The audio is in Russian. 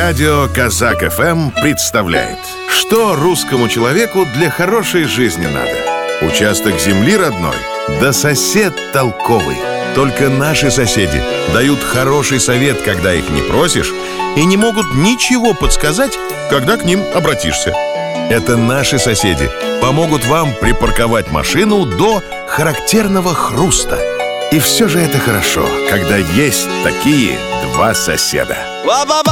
Радио Казак ФМ представляет, что русскому человеку для хорошей жизни надо. Участок земли родной, да сосед толковый. Только наши соседи дают хороший совет, когда их не просишь, и не могут ничего подсказать, когда к ним обратишься. Это наши соседи помогут вам припарковать машину до характерного хруста. И все же это хорошо, когда есть такие два соседа.